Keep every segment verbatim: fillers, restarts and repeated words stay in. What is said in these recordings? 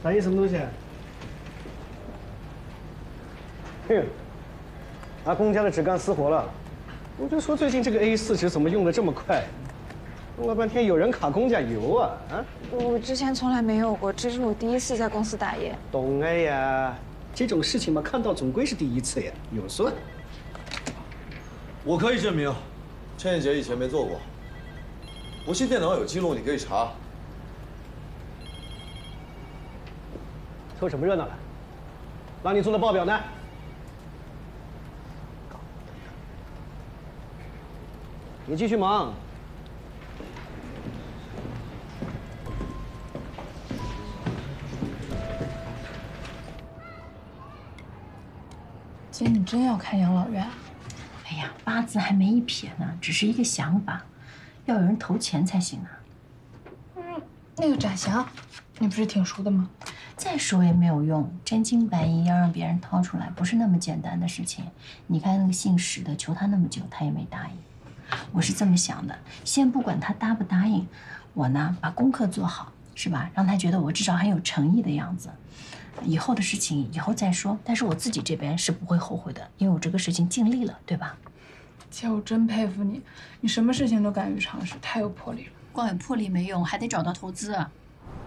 大爷什么东西？嘿，拿公家的纸干私活了。我就说最近这个 A 四纸怎么用的这么快？用了半天有人卡公家油啊啊！ 我之前从来没有过，这是我第一次在公司打印。 懂了呀，这种事情嘛，看到总归是第一次呀，有算。 我可以证明，陈艳杰以前没做过。不信电脑有记录，你可以查。 凑什么热闹了？让你做的报表呢？你继续忙。 姐，你真要开养老院？ 哎呀，八字还没一撇呢，只是一个想法，要有人投钱才行啊。 嗯，那个展翔，你不是挺熟的吗？ 再熟也没有用，真金白银要让别人掏出来，不是那么简单的事情。你看那个姓史的，求他那么久，他也没答应。我是这么想的，先不管他答不答应，我呢把功课做好，是吧？让他觉得我至少很有诚意的样子。以后的事情以后再说，但是我自己这边是不会后悔的，因为我这个事情尽力了，对吧？ 姐，我真佩服你，你什么事情都敢于尝试，太有魄力了。 光有魄力没用，还得找到投资啊。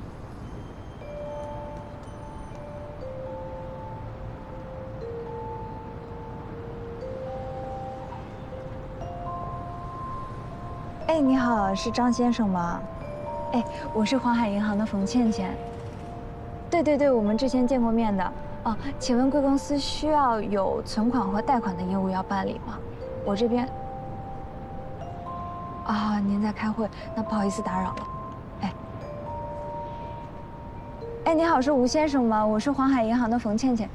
哎，你好，是张先生吗？哎，我是黄海银行的冯倩倩。对对对，我们之前见过面的。哦，请问贵公司需要有存款和贷款的业务要办理吗？我这边。啊，您在开会，那不好意思打扰了。哎，哎，你好，是吴先生吗？我是黄海银行的冯倩倩。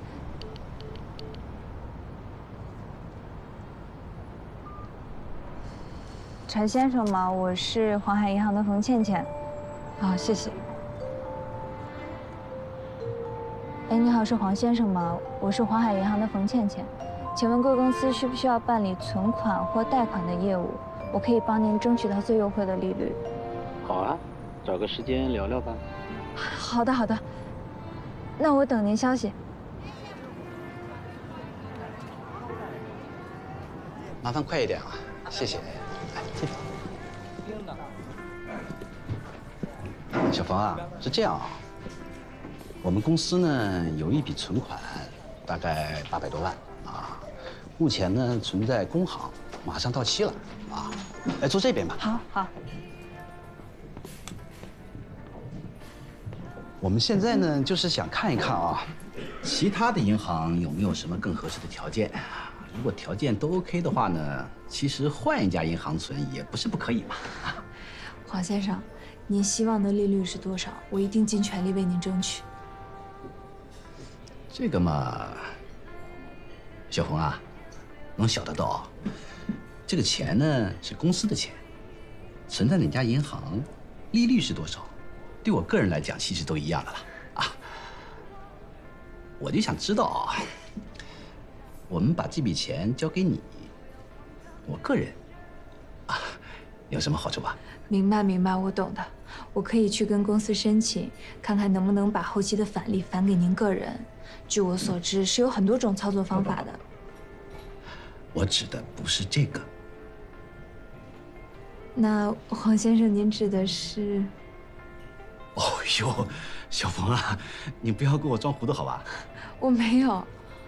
陈先生吗？我是黄海银行的冯倩倩。好，谢谢。哎，你好，是黄先生吗？我是黄海银行的冯倩倩，请问贵公司需不需要办理存款或贷款的业务？我可以帮您争取到最优惠的利率。 好啊，找个时间聊聊吧。 好的，好的。那我等您消息。 麻烦快一点啊，谢谢。谢谢。小冯啊，是这样啊。我们公司呢有一笔存款，大概八百多万啊，目前呢存在工行，马上到期了啊。来坐这边吧。 好，好。 我们现在呢就是想看一看啊，其他的银行有没有什么更合适的条件。如果条件都 OK 的话呢，其实换一家银行存也不是不可以嘛。 黄先生，您希望的利率是多少？我一定尽全力为您争取。 这个嘛，小冯啊，能想得到，这个钱呢是公司的钱，存在哪家银行，利率是多少，对我个人来讲其实都一样的了啊。我就想知道啊，我们把这笔钱交给你，我个人啊有什么好处吧？ 明白明白，我懂的。我可以去跟公司申请，看看能不能把后期的返利返给您个人。据我所知，是有很多种操作方法的。 我指的不是这个。 那黄先生，您指的是？ 哦呦，小冯啊，你不要给我装糊涂好吧？ 我没有。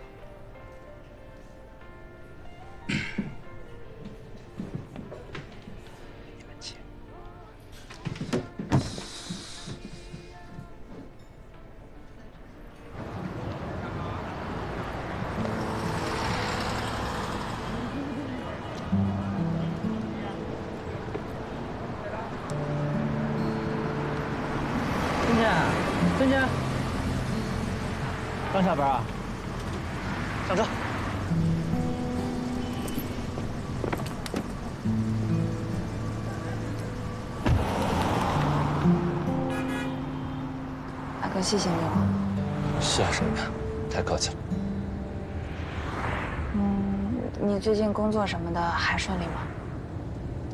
春倩，春倩，刚下班啊？上车。 大哥，谢谢你了。 谢什么呀？太客气了。 嗯，你最近工作什么的还顺利吗？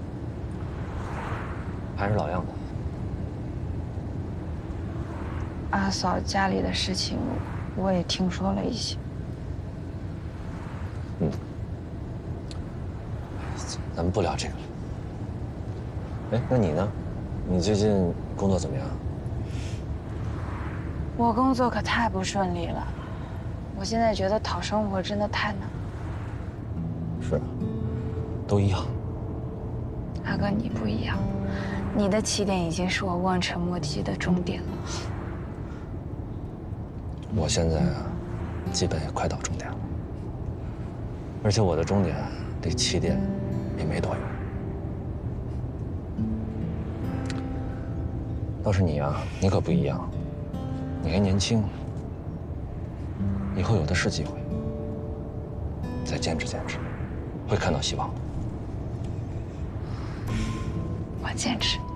还是老样子。 阿嫂家里的事情，我也听说了一些。 嗯，咱们不聊这个了。哎，那你呢？你最近工作怎么样？ 我工作可太不顺利了，我现在觉得讨生活真的太难了。 是啊，都一样。 阿哥，你不一样，你的起点已经是我望尘莫及的终点了。 我现在啊，基本也快到终点了，而且我的终点离起点也没多远。倒是你啊，你可不一样，你还年轻，以后有的是机会，再坚持坚持，会看到希望的。 我坚持。